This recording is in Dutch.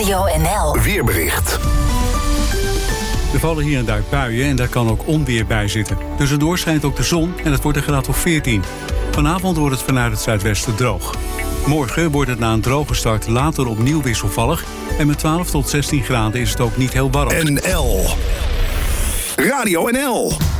Radio NL Weerbericht. Er vallen hier en daar buien en daar kan ook onweer bij zitten. Tussendoor schijnt ook de zon en het wordt een graad of 14. Vanavond wordt het vanuit het zuidwesten droog. Morgen wordt het na een droge start later opnieuw wisselvallig. En met 12 tot 16 graden is het ook niet heel warm. NL. Radio NL.